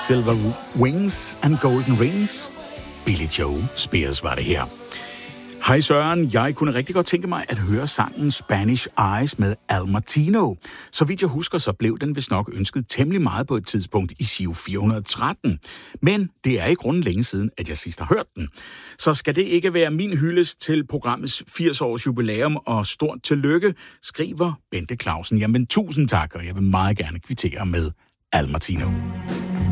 Silver Wings and Golden Rings. Billy Joe Spears var det her. Hej Søren, jeg kunne rigtig godt tænke mig at høre sangen Spanish Eyes med Al Martino. Så vidt jeg husker, så blev den vist nok ønsket temmelig meget på et tidspunkt i Giro 413. Men det er i grunden længe siden, at jeg sidst har hørt den. Så skal det ikke være min hyldest til programmets 80-års jubilæum og stort tillykke, skriver Bente Clausen. Jamen tusind tak, og jeg vil meget gerne kvittere med Al Martino.